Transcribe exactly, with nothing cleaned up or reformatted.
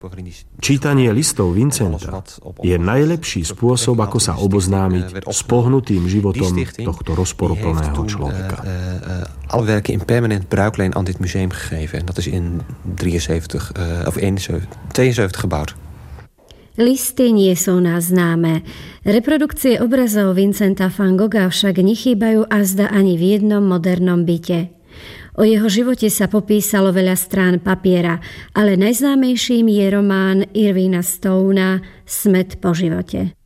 Čítanie listov Vincenta je najlepší spôsob, ako sa oboznámiť s pohnutým životom tohto rozporuplného človeka. Alle werken in permanent bruikleen aan dit museum gegeven. En dat is in drieënzeventig, uh, of tweeënzeventig gebouwd. Listy nie sú nás známe. Reprodukcie obrazov Vincenta van Gogha však nechýbajú azda ani v jednom modernom byte. O jeho živote sa popísalo veľa strán papiera, ale najznámejším je román Irvina Stona Smäd po živote.